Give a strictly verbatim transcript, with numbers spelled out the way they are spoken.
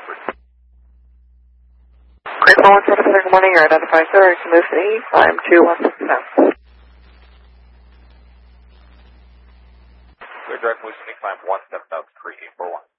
Great four one seven, good morning. Your identified sir, Lucy, climb two one six seven. Clear direct Lucy, climb one seven seven three eight four one.